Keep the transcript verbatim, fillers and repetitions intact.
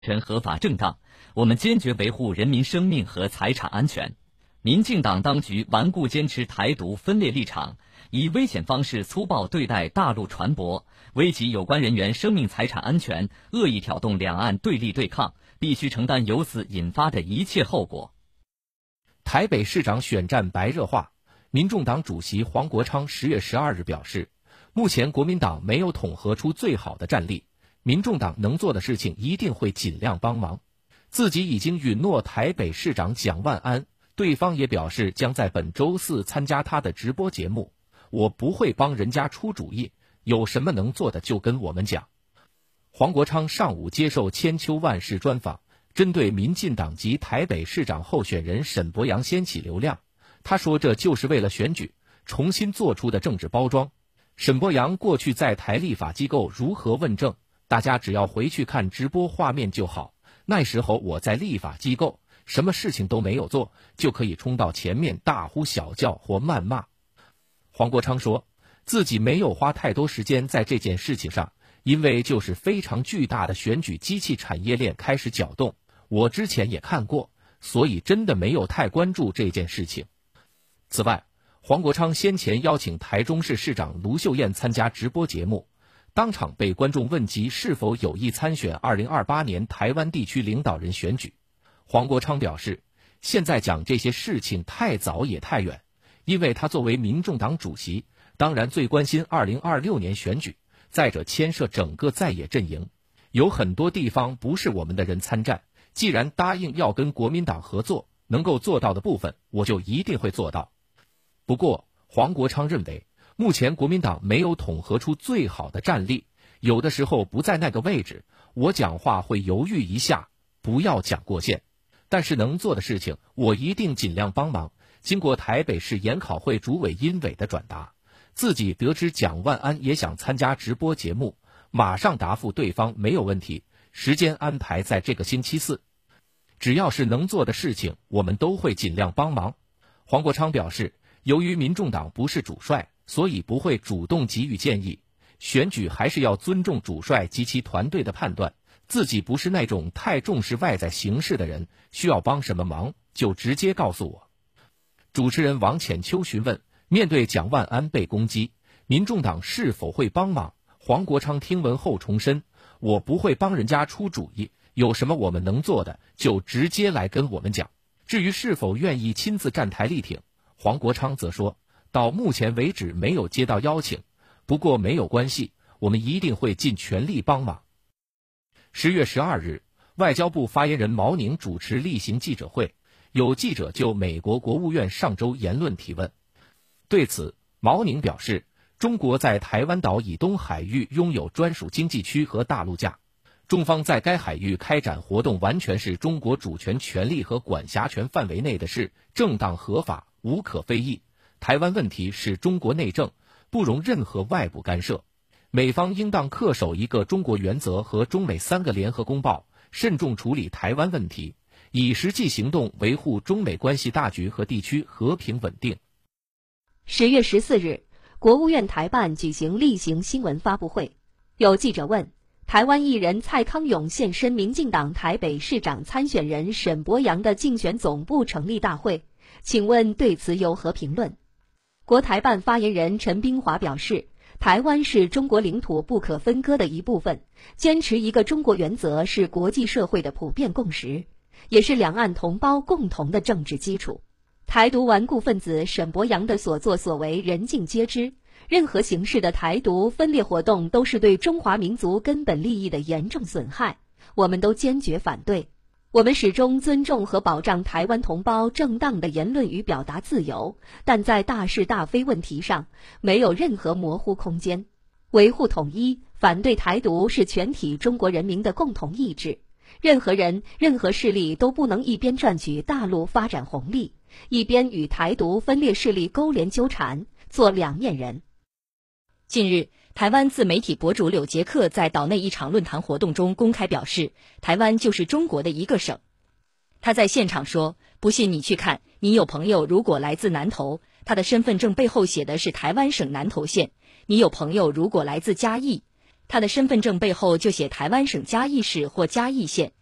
权合法正当，我们坚决维护人民生命和财产安全。民进党当局顽固坚持台独分裂立场，以危险方式粗暴对待大陆船舶，危及有关人员生命财产安全，恶意挑动两岸对立对抗，必须承担由此引发的一切后果。 台北市长选战白热化，民众党主席黄国昌十月十二日表示，目前国民党没有统合出最好的战力，民众党能做的事情一定会尽量帮忙。自己已经允诺台北市长蒋万安，对方也表示将在本周四参加他的直播节目。我不会帮人家出主意，有什么能做的就跟我们讲。黄国昌上午接受千秋万世专访，针对民进党籍台北市长候选人沈伯洋掀起流量，他说这就是为了选举重新做出的政治包装。沈伯洋过去在台立法机构如何问政，大家只要回去看直播画面就好。那时候我在立法机构，什么事情都没有做，就可以冲到前面大呼小叫或谩骂。黄国昌说，自己没有花太多时间在这件事情上，因为就是非常巨大的选举机器产业链开始搅动，我之前也看过，所以真的没有太关注这件事情。此外，黄国昌先前邀请台中市市长卢秀燕参加直播节目，当场被观众问及是否有意参选二零二八年台湾地区领导人选举。黄国昌表示，现在讲这些事情太早也太远，因为他作为民众党主席，当然最关心二零二六年选举，再者牵涉整个在野阵营，有很多地方不是我们的人参战，既然答应要跟国民党合作，能够做到的部分我就一定会做到。不过黄国昌认为，目前国民党没有统合出最好的战力，有的时候不在那个位置，我讲话会犹豫一下，不要讲过线。但是能做的事情我一定尽量帮忙。经过台北市研考会主委殷伟的转达，自己得知蒋万安也想参加直播节目，马上答复对方没有问题，时间安排在这个星期四。只要是能做的事情，我们都会尽量帮忙。黄国昌表示，由于民众党不是主帅，所以不会主动给予建议，选举还是要尊重主帅及其团队的判断，自己不是那种太重视外在形势的人，需要帮什么忙就直接告诉我。主持人王浅秋询问，面对蒋万安被攻击，民众党是否会帮忙？黄国昌听闻后重申，我不会帮人家出主意，有什么我们能做的就直接来跟我们讲。至于是否愿意亲自站台力挺，黄国昌则说，到目前为止没有接到邀请，不过没有关系，我们一定会尽全力帮忙。十月十二日，外交部发言人毛宁主持例行记者会，有记者就美国国务院上周言论提问。对此，毛宁表示，中国在台湾岛以东海域拥有专属经济区和大陆架，中方在该海域开展活动完全是中国主权权利和管辖权范围内的事，正当合法，无可非议。台湾问题是中国内政，不容任何外部干涉。美方应当恪守一个中国原则和中美三个联合公报，慎重处理台湾问题，以实际行动维护中美关系大局和地区和平稳定。 十月十四日，国务院台办举行例行新闻发布会，有记者问，台湾艺人蔡康永现身民进党台北市长参选人沈伯洋的竞选总部成立大会，请问对此有何评论？国台办发言人陈冰华表示，台湾是中国领土不可分割的一部分，坚持一个中国原则是国际社会的普遍共识，也是两岸同胞共同的政治基础。台独顽固分子沈伯洋的所作所为人尽皆知，任何形式的台独分裂活动都是对中华民族根本利益的严重损害，我们都坚决反对。我们始终尊重和保障台湾同胞正当的言论与表达自由，但在大是大非问题上没有任何模糊空间。维护统一，反对台独是全体中国人民的共同意志。任何人、任何势力都不能一边赚取大陆发展红利，一边与台独分裂势力勾连纠缠，做两面人。 近日，台湾自媒体博主柳杰克在岛内一场论坛活动中公开表示，台湾就是中国的一个省。他在现场说，不信你去看，你有朋友如果来自南投，他的身份证背后写的是台湾省南投县；你有朋友如果来自嘉义，他的身份证背后就写台湾省嘉义市或嘉义县。